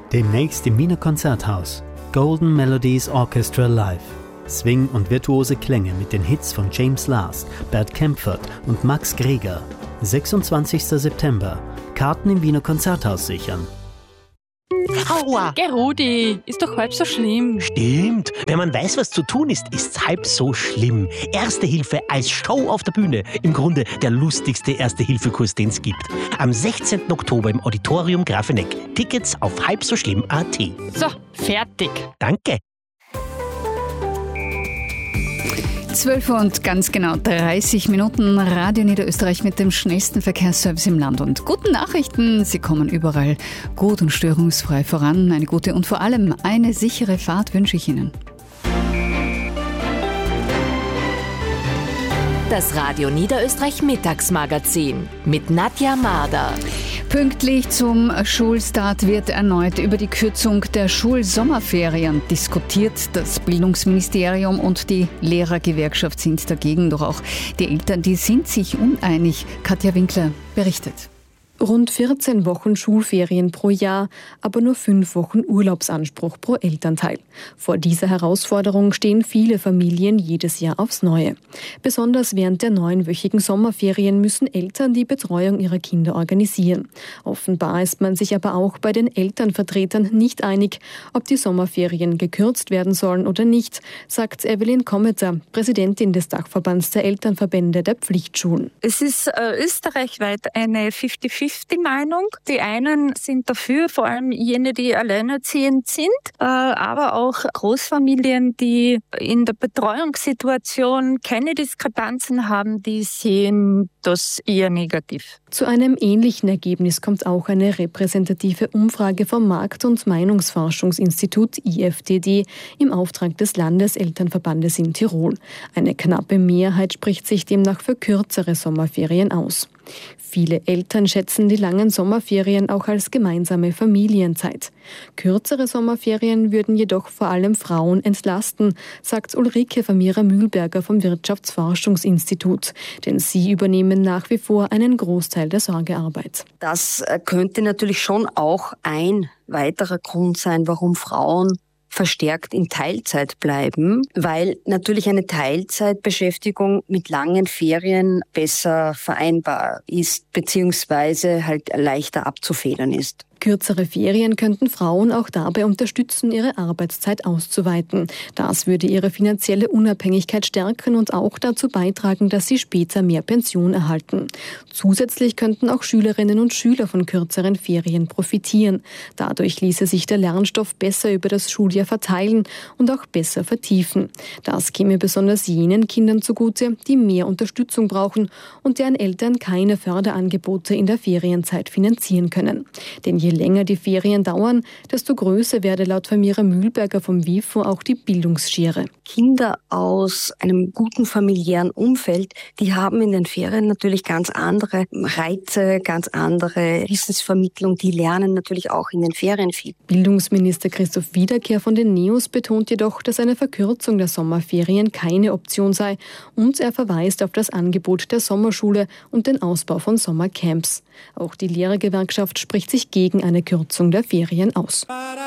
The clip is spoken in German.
Demnächst im Wiener Konzerthaus. Golden Melodies Orchestra Live. Swing und virtuose Klänge mit den Hits von James Last, Bert Kaempfert und Max Greger. 26. September. Karten im Wiener Konzerthaus sichern. Aua! Geh, Rudi, ist doch halb so schlimm. Stimmt. Wenn man weiß, was zu tun ist, ist's halb so schlimm. Erste Hilfe als Show auf der Bühne. Im Grunde der lustigste Erste-Hilfe-Kurs, den es gibt. Am 16. Oktober im Auditorium Grafeneck. Tickets auf halbsoschlimm.at. So, fertig. Danke. 12 Uhr und ganz genau 30 Minuten. Radio Niederösterreich mit dem schnellsten Verkehrsservice im Land. Und guten Nachrichten, sie kommen überall gut und störungsfrei voran. Eine gute und vor allem eine sichere Fahrt wünsche ich Ihnen. Das Radio Niederösterreich Mittagsmagazin mit Nadja Marder. Pünktlich zum Schulstart wird erneut über die Kürzung der Schulsommerferien diskutiert. Das Bildungsministerium und die Lehrergewerkschaft sind dagegen, doch auch die Eltern, die sind sich uneinig. Katja Winkler berichtet. Rund 14 Wochen Schulferien pro Jahr, aber nur 5 Wochen Urlaubsanspruch pro Elternteil. Vor dieser Herausforderung stehen viele Familien jedes Jahr aufs Neue. Besonders während der 9-wöchigen Sommerferien müssen Eltern die Betreuung ihrer Kinder organisieren. Offenbar ist man sich aber auch bei den Elternvertretern nicht einig, ob die Sommerferien gekürzt werden sollen oder nicht, sagt Evelyn Kommeter, Präsidentin des Dachverbands der Elternverbände der Pflichtschulen. Es ist österreichweit eine 50-50 Meinung. Die einen sind dafür, vor allem jene, die alleinerziehend sind, aber auch Großfamilien, die in der Betreuungssituation keine Diskrepanzen haben, die sehen das eher negativ. Zu einem ähnlichen Ergebnis kommt auch eine repräsentative Umfrage vom Markt- und Meinungsforschungsinstitut IFDD im Auftrag des Landeselternverbandes in Tirol. Eine knappe Mehrheit spricht sich demnach für kürzere Sommerferien aus. Viele Eltern schätzen die langen Sommerferien auch als gemeinsame Familienzeit. Kürzere Sommerferien würden jedoch vor allem Frauen entlasten, sagt Ulrike Vermierer-Mühlberger vom Wirtschaftsforschungsinstitut. Denn sie übernehmen nach wie vor einen Großteil der Sorgearbeit. Das könnte natürlich schon auch ein weiterer Grund sein, warum Frauen verstärkt in Teilzeit bleiben, weil natürlich eine Teilzeitbeschäftigung mit langen Ferien besser vereinbar ist, beziehungsweise halt leichter abzufedern ist. Kürzere Ferien könnten Frauen auch dabei unterstützen, ihre Arbeitszeit auszuweiten. Das würde ihre finanzielle Unabhängigkeit stärken und auch dazu beitragen, dass sie später mehr Pension erhalten. Zusätzlich könnten auch Schülerinnen und Schüler von kürzeren Ferien profitieren. Dadurch ließe sich der Lernstoff besser über das Schuljahr verteilen und auch besser vertiefen. Das käme besonders jenen Kindern zugute, die mehr Unterstützung brauchen und deren Eltern keine Förderangebote in der Ferienzeit finanzieren können. Denn je länger die Ferien dauern, desto größer werde laut Vermierer-Mühlberger vom WIFO auch die Bildungsschere. Kinder aus einem guten familiären Umfeld, die haben in den Ferien natürlich ganz andere Reize, ganz andere Wissensvermittlung. Die lernen natürlich auch in den Ferien viel. Bildungsminister Christoph Wiederkehr von den NEOS betont jedoch, dass eine Verkürzung der Sommerferien keine Option sei und er verweist auf das Angebot der Sommerschule und den Ausbau von Sommercamps. Auch die Lehrergewerkschaft spricht sich gegen eine Kürzung der Ferien aus.